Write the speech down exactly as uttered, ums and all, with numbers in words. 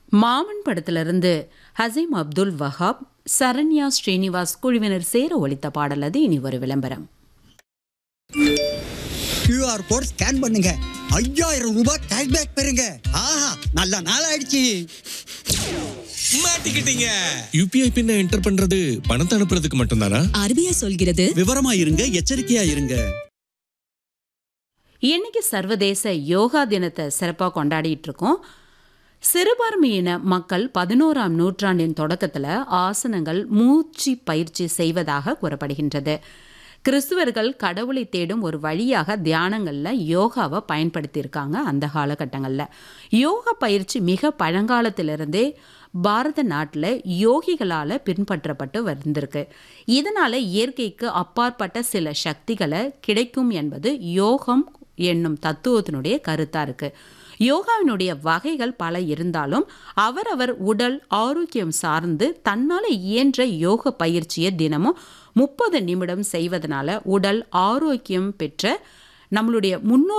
மாமன் படத்திலிருந்து ஹசீம் அப்துல் வஹாப், சரண்யா ஸ்ரீனிவாஸ் குழுவினர் சேர ஒலித்த பாடல். அது இனி ஒரு விளம்பரம். கியூஆர் கோட் ஸ்கேன் பண்ணுங்க, ஐயாயிரம் ரூபாய் கேஷ்பேக் பெறுங்க. ஆஹா, நல்ல நாள் ஆயிடுச்சு. மாட்டிக்கிட்டீங்க. யூபிஐ பின்ன என்டர் பண்றது பணத்தை அனுப்புறதுக்கு மட்டும்தானா? ஆர்பிஐ சொல்கிறது விவரமா இருங்க, எச்சரிக்கையா இருங்க. இன்னைக்கு சர்வதேச யோகா தினத்தை சிறப்பாக கொண்டாடிட்டு இருக்கோம். சிறுபான்மையின மக்கள் பதினோராம் நூற்றாண்டின் தொடக்கத்தில் ஆசனங்கள், மூச்சு பயிற்சி செய்வதாக கூறப்படுகின்றது. கிறிஸ்துவர்கள் கடவுளை தேடும் ஒரு வழியாக தியானங்களில் யோகாவை பயன்படுத்தியிருக்காங்க. அந்த காலகட்டங்களில் யோகா பயிற்சி மிக பழங்காலத்திலிருந்தே பாரத நாட்டில் யோகிகளால் பின்பற்றப்பட்டு வந்திருக்கு. இதனால் இயற்கைக்கு அப்பாற்பட்ட சில சக்திகளை கிடைக்கும் என்பது யோகம் என்னும் தத்துவத்தினுடைய கருத்தாக இருக்குது. யோகாவினுடைய வகைகள் பல இருந்தாலும் அவரவர் உடல் ஆரோக்கியம் சார்ந்து தன்னால் இயன்ற யோக பயிற்சியை தினமும் முப்பது நிமிடம் செய்வதனால உடல் ஆரோக்கியம் பெற்ற நம்மளுடைய முன்னோர்